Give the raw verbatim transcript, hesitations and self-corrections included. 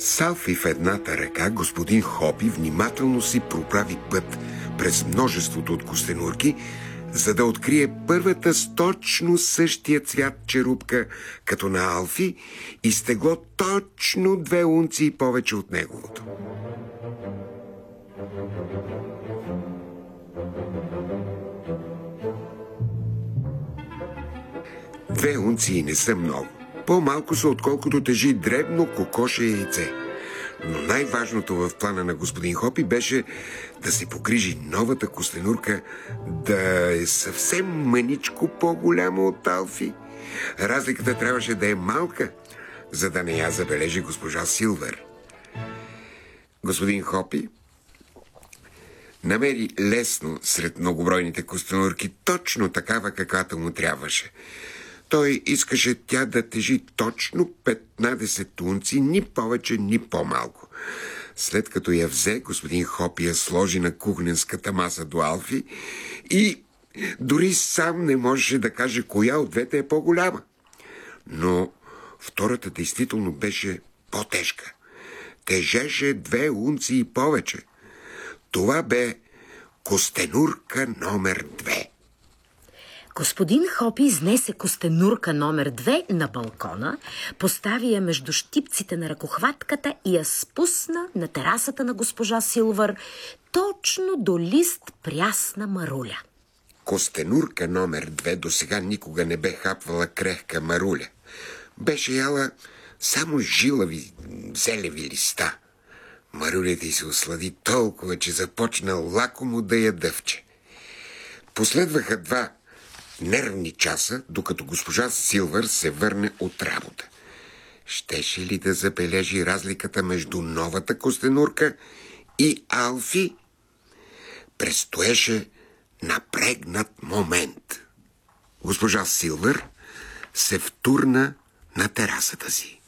Салфи в едната ръка, господин Хопи внимателно си проправи път през множеството от костенурки, за да открие първата с точно същия цвят черупка, като на Алфи, и с тегло точно две унции повече от неговото. Две унции не са много. По-малко са, отколкото тежи дребно кокоше яйце. Но най-важното в плана на господин Хопи беше да се погрижи новата костенурка да е съвсем мъничко по-голяма от Алфи. Разликата трябваше да е малка, за да не я забележи госпожа Силвър. Господин Хопи намери лесно сред многобройните костенурки точно такава, каквато му трябваше. Той искаше тя да тежи точно петнадесет унци, ни повече, ни по-малко. След като я взе, господин Хопи я сложи на кухненската маса до Алфи и дори сам не можеше да каже коя от двете е по-голяма. Но втората действително беше по-тежка. Тежеше две унци и повече. Това бе костенурка номер две. Господин Хопи изнесе костенурка номер две на балкона, постави я между щипците на ръкохватката и я спусна на терасата на госпожа Силвър, точно до лист прясна маруля. Костенурка номер две досега никога не бе хапвала крехка маруля. Беше яла само жилави зелеви листа. Марулята й се ослади толкова, че започна лакомо да я дъвче. Последваха два нервни часа, докато госпожа Силвър се върне от работа. Щеше ли да забележи разликата между новата костенурка и Алфи? Престоеше напрегнат момент. Госпожа Силвър се втурна на терасата си.